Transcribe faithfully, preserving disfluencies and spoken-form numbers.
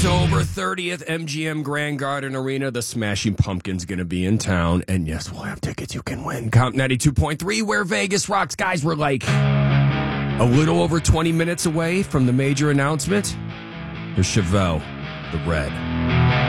October thirtieth, M G M Grand Garden Arena. The Smashing Pumpkins going to be in town. And yes, we'll have tickets you can win. Comp ninety-two point three, where Vegas rocks. Guys, we're like a little over twenty minutes away from the major announcement. Here's Chevelle, the Red.